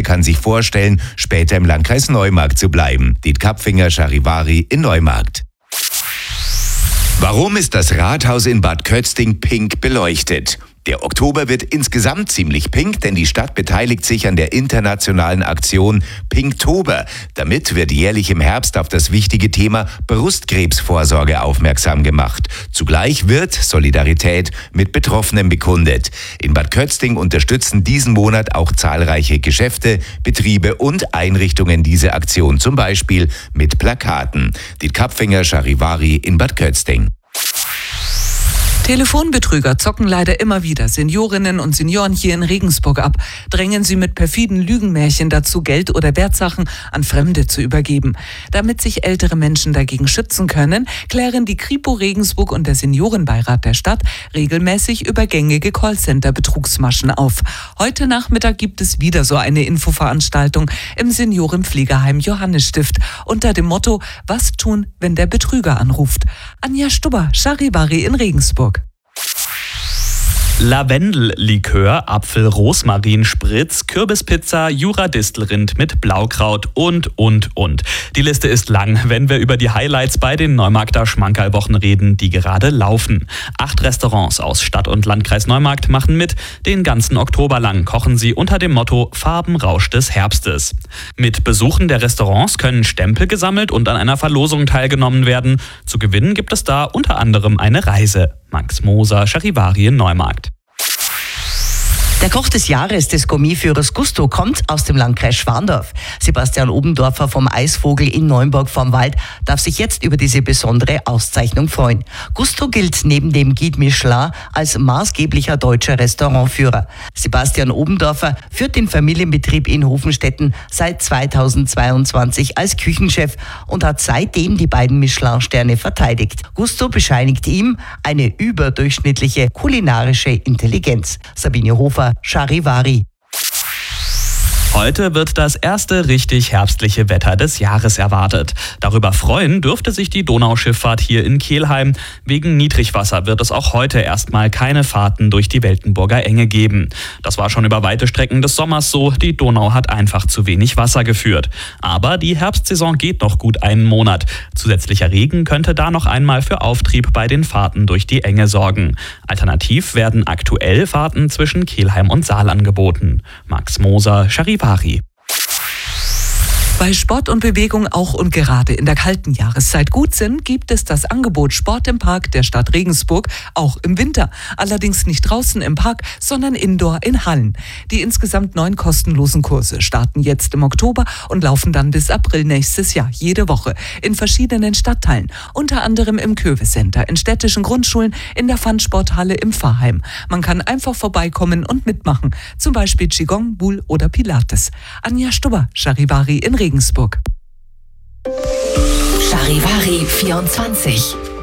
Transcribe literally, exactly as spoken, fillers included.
kann sich vorstellen, später im Landkreis Neumarkt zu bleiben. Diet Kapfinger Charivari in Neumarkt. Warum ist das Rathaus in Bad Kötzting pink beleuchtet? Der Oktober wird insgesamt ziemlich pink, denn die Stadt beteiligt sich an der internationalen Aktion Pinktober. Damit wird jährlich im Herbst auf das wichtige Thema Brustkrebsvorsorge aufmerksam gemacht. Zugleich wird Solidarität mit Betroffenen bekundet. In Bad Kötzting unterstützen diesen Monat auch zahlreiche Geschäfte, Betriebe und Einrichtungen diese Aktion, zum Beispiel mit Plakaten. Diet Kapfinger Charivari in Bad Kötzting. Telefonbetrüger zocken leider immer wieder Seniorinnen und Senioren hier in Regensburg ab, drängen sie mit perfiden Lügenmärchen dazu, Geld oder Wertsachen an Fremde zu übergeben. Damit sich ältere Menschen dagegen schützen können, klären die Kripo Regensburg und der Seniorenbeirat der Stadt regelmäßig über gängige Callcenter-Betrugsmaschen auf. Heute Nachmittag gibt es wieder so eine Infoveranstaltung im Seniorenpflegeheim Johannesstift unter dem Motto: Was tun, wenn der Betrüger anruft? Anja Stubber, Charivari in Regensburg. Lavendellikör, Apfel-Rosmarin-Spritz, Kürbispizza, Jura-Distelrind mit Blaukraut und, und, und. Die Liste ist lang, wenn wir über die Highlights bei den Neumarkter Schmankerlwochen reden, die gerade laufen. Acht Restaurants aus Stadt und Landkreis Neumarkt machen mit. Den ganzen Oktober lang kochen sie unter dem Motto Farbenrausch des Herbstes. Mit Besuchen der Restaurants können Stempel gesammelt und an einer Verlosung teilgenommen werden. Zu gewinnen gibt es da unter anderem eine Reise. Max Moser, Charivari in Neumarkt. Der Koch des Jahres des Gourmetführers Gusto kommt aus dem Landkreis Schwandorf. Sebastian Obendorfer vom Eisvogel in Neumburg vorm Wald darf sich jetzt über diese besondere Auszeichnung freuen. Gusto gilt neben dem Guide Michelin als maßgeblicher deutscher Restaurantführer. Sebastian Obendorfer führt den Familienbetrieb in Hofenstetten seit zweitausendzweiundzwanzig als Küchenchef und hat seitdem die beiden Michelin-Sterne verteidigt. Gusto bescheinigt ihm eine überdurchschnittliche kulinarische Intelligenz. Sabine Hofer, Charivari. Heute wird das erste richtig herbstliche Wetter des Jahres erwartet. Darüber freuen dürfte sich die Donauschifffahrt hier in Kelheim. Wegen Niedrigwasser wird es auch heute erstmal keine Fahrten durch die Weltenburger Enge geben. Das war schon über weite Strecken des Sommers so. Die Donau hat einfach zu wenig Wasser geführt. Aber die Herbstsaison geht noch gut einen Monat. Zusätzlicher Regen könnte da noch einmal für Auftrieb bei den Fahrten durch die Enge sorgen. Alternativ werden aktuell Fahrten zwischen Kelheim und Saal angeboten. Max Moser, Charivari. Weil Sport und Bewegung auch und gerade in der kalten Jahreszeit gut sind, gibt es das Angebot Sport im Park der Stadt Regensburg auch im Winter. Allerdings nicht draußen im Park, sondern indoor in Hallen. Die insgesamt neun kostenlosen Kurse starten jetzt im Oktober und laufen dann bis April nächstes Jahr, jede Woche, in verschiedenen Stadtteilen. Unter anderem im Köwe-Center, in städtischen Grundschulen, in der Fun-Sporthalle im Pfarrheim. Man kann einfach vorbeikommen und mitmachen, zum Beispiel Qigong, Bull oder Pilates. Anja Stubber, Charivari in Regensburg. Charivari vierundzwanzig